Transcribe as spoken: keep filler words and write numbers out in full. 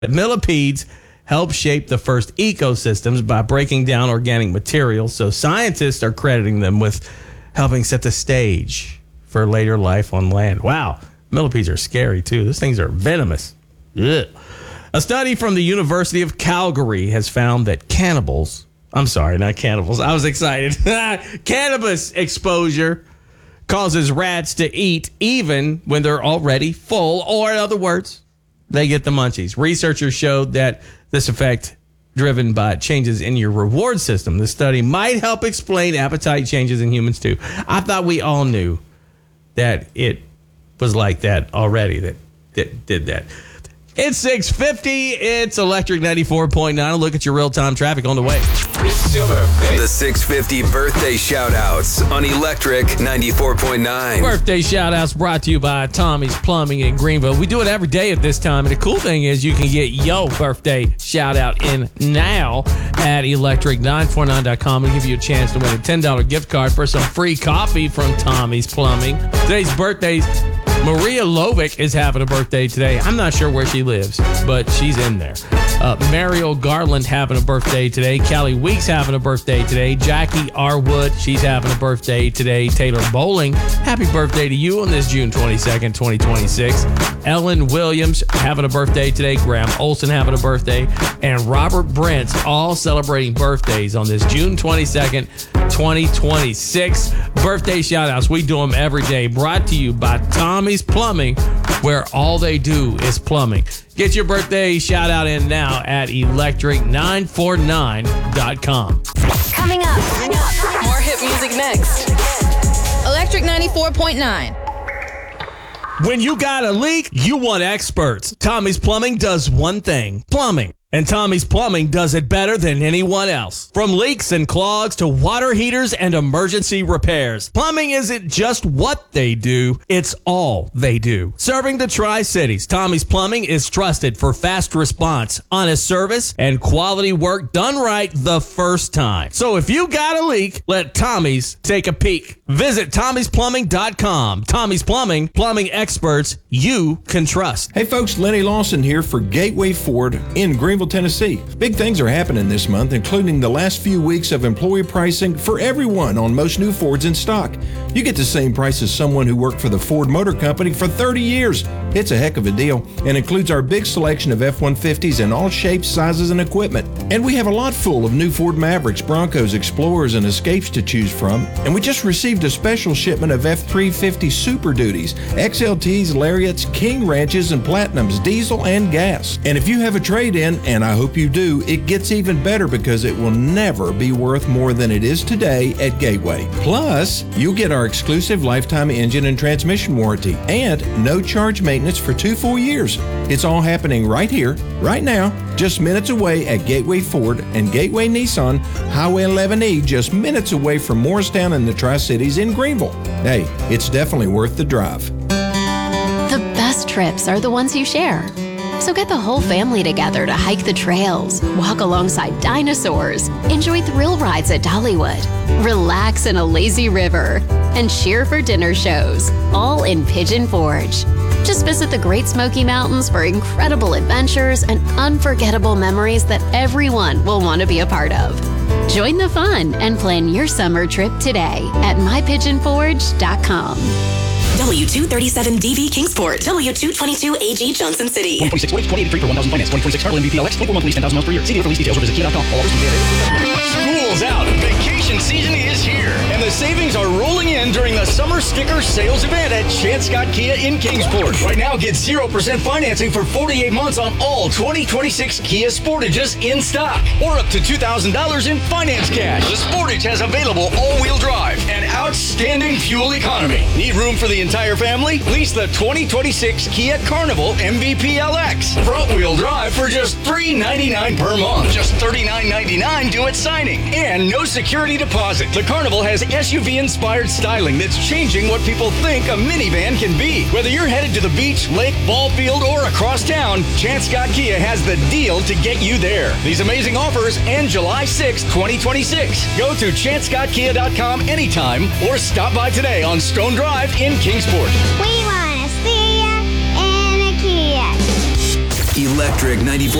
Millipedes help shape the first ecosystems by breaking down organic materials, so scientists are crediting them with helping set the stage for later life on land. Wow, millipedes are scary too. Those things are venomous. Ugh. A study from the University of Calgary has found that cannibals, I'm sorry, not cannibals, I was excited. Cannabis exposure causes rats to eat even when they're already full, or in other words, they get the munchies. Researchers showed that this effect driven by changes in your reward system. The study might help explain appetite changes in humans too. I thought we all knew that it was like that already, that, that did that. It's six fifty. It's Electric ninety-four point nine. Look at your real-time traffic on the way. It's your birthday. The six fifty birthday shout-outs on Electric ninety-four point nine. Birthday shout-outs brought to you by Tommy's Plumbing in Greenville. We do it every day at this time, and the cool thing is you can get your birthday shout-out in now at electric nine four nine dot com and give you a chance to win a ten dollars gift card for some free coffee from Tommy's Plumbing. Today's birthdays. Maria Lovick is having a birthday today. I'm not sure where she lives, but she's in there. Uh, Mariel Garland having a birthday today. Callie Weeks having a birthday today. Jackie Arwood, she's having a birthday today. Taylor Bowling, happy birthday to you on this June twenty-second, twenty twenty-six. Ellen Williams having a birthday today. Graham Olson having a birthday. And Robert Brent's all celebrating birthdays on this June twenty-second, twenty twenty-six. Birthday shout-outs, we do them every day. Brought to you by Tommy's Plumbing, where all they do is plumbing. Get your birthday shout-out in now at electric nine four nine dot com. Coming up. Coming up. More hit music next. Electric ninety-four point nine. When you got a leak, you want experts. Tommy's Plumbing does one thing, plumbing. And Tommy's Plumbing does it better than anyone else. From leaks and clogs to water heaters and emergency repairs, plumbing isn't just what they do, it's all they do. Serving the Tri-Cities, Tommy's Plumbing is trusted for fast response, honest service, and quality work done right the first time. So if you got a leak, let Tommy's take a peek. Visit Tommy's Plumbing dot com. Tommy's Plumbing, plumbing experts you can trust. Hey folks, Lenny Lawson here for Gateway Ford in Greenville, Tennessee. Big things are happening this month, including the last few weeks of employee pricing for everyone on most new Fords in stock. You get the same price as someone who worked for the Ford Motor Company for thirty years. It's a heck of a deal and includes our big selection of F one fifties in all shapes, sizes, and equipment. And we have a lot full of new Ford Mavericks, Broncos, Explorers, and Escapes to choose from. And we just received a special shipment of F three fifty Super Duties, X L Ts, Lariats, King Ranches, and Platinums, diesel and gas. And if you have a trade-in, and I hope you do, it gets even better because it will never be worth more than it is today at Gateway. Plus, you'll get our exclusive lifetime engine and transmission warranty and no charge maintenance for two full years. It's all happening right here, right now, just minutes away at Gateway Ford and Gateway Nissan, Highway eleven E, just minutes away from Morristown and the Tri-Cities in Greenville. Hey, it's definitely worth the drive. The best trips are the ones you share. So get the whole family together to hike the trails, walk alongside dinosaurs, enjoy thrill rides at Dollywood, relax in a lazy river, and cheer for dinner shows, all in Pigeon Forge. Just visit the Great Smoky Mountains for incredible adventures and unforgettable memories that everyone will want to be a part of. Join the fun and plan your summer trip today at my pigeon forge dot com. W two thirty-seven D V Kingsport. W two twenty-two A G Johnson City. one twenty-six, twenty eighty-three for one thousand finance. twenty twenty-six Heartland M V P L X. twenty-four month lease, ten thousand miles per year. See dealer for lease details or visit kia dot com. All offers School's out. Vacation season is here. And the savings are rolling in during the summer sticker sales event at Chance Scott Kia in Kingsport. Right now, get zero percent financing for forty-eight months on all twenty twenty-six Kia Sportages in stock. Or up to two thousand dollars in finance cash. The Sportage has available all-wheel drive and outstanding fuel economy. Need room for the entire family? Lease the twenty twenty-six Kia Carnival M V P L X. Front-wheel drive for just three ninety-nine per month. Just thirty-nine ninety-nine due at signing. And no security deposit. The Carnival has S U V-inspired styling that's changing what people think a minivan can be. Whether you're headed to the beach, lake, ball field, or across town, Chance Scott Kia has the deal to get you there. These amazing offers end July sixth, twenty twenty-six. Go to chance scott kia dot com anytime or stop by today on Stone Drive in Kingsport. We want to see ya in a Kia. Electric ninety-four